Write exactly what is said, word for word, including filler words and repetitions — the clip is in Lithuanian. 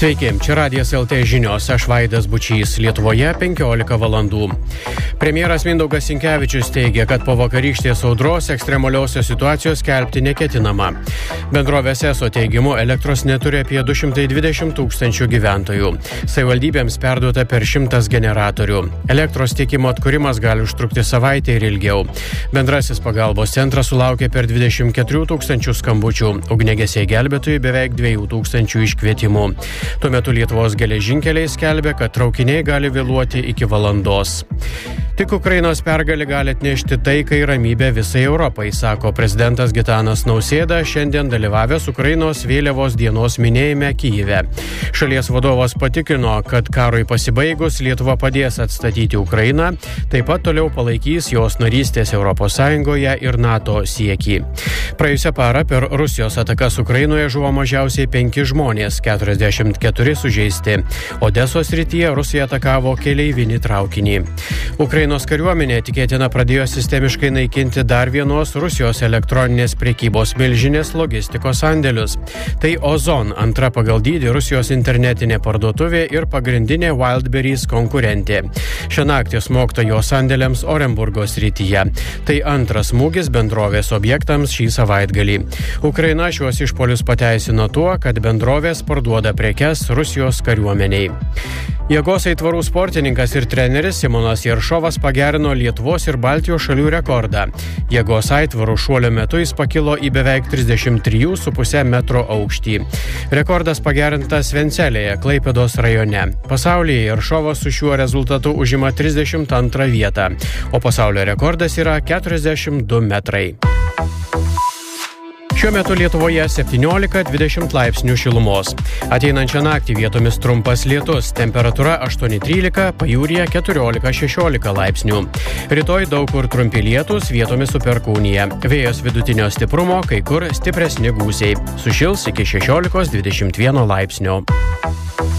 Sveiki, čia Radijas L T žinios, aš Vaidas Bučys, Lietuvoje penkiolika valandų. Premjeras Mindaugas Sinkevičius teigia, kad po vakarykštės audros ekstremaliosios situacijos skelbti neketinama. Bendrovės ESO teigimu elektros neturi apie du šimtai dvidešimt tūkstančių gyventojų. Savivaldybėms perduota per šimtas generatorių. Elektros tiekimo atkūrimas gali užtrukti savaitę ir ilgiau. Bendrasis pagalbos centras sulaukė per dvidešimt keturių tūkstančių skambučių, ugniagesiai gelbėtojai beveik dviejų tūkstančių iškvietimų. Tuo metu Lietuvos geležinkeliai skelbia, kad traukiniai gali vėluoti iki valandos. Tik Ukrainos pergalė gali atnešti taiką ir ramybę visai Europai, sako prezidentas Gitanas Nausėda, šiandien dalyvavęs Ukrainos vėliavos dienos minėjime Kyjive. Šalies vadovas patikino, kad karui pasibaigus Lietuva padės atstatyti Ukrainą, taip pat toliau palaikys jos narystės Europos Sąjungoje ir NATO siekį. Praėjusią parą per Rusijos atakas Ukrainoje žuvo mažiausiai penki žmonės, keturiasdešimt keturi sužeisti. Odesos srityje Rusija atakavo keleivinį traukinį. Ukrainos kariuomenė tikėtina pradėjo sistemiškai naikinti dar vienos Rusijos elektroninės prekybos milžinės logistikos sandėlius. Tai Ozon, antra pagal dydį Rusijos internetinė parduotuvė ir pagrindinė Wildberries konkurentė. Šią naktį smogta jo sandėliams Orenburgo srityje. Tai antras smūgis bendrovės objektams šį savaitgalį. Ukraina šiuos išpolius pateisino tuo, kad bendrovės parduoda prekes Rusijos kariuomeniai. Jėgos aitvarų sportininkas ir treneris Simonas Jeršovas pagerino Lietuvos ir Baltijos šalių rekordą. Jėgos aitvarų šuolio metu jis pakilo į beveik trisdešimt trijų su puse metro aukštį. Rekordas pagerintas Vencelėje, Klaipėdos rajone. Pasaulyje Jeršovas su šiuo rezultatu užima trisdešimt antrą vietą, o pasaulio rekordas yra keturiasdešimt du metrai. Šiuo metu Lietuvoje septyniolika dvidešimt laipsnių šilumos. Ateinančią naktį vietomis trumpas lietus, temperatūra aštuoni trylika, pajūryje keturiolika šešiolika laipsnių. Rytoj daug kur trumpi lietūs, vietomis su perkūnija. Vėjas vidutinio stiprumo, kai kur stipresni gūsiai. Sušils iki šešiolikos dvidešimt vieno laipsnio.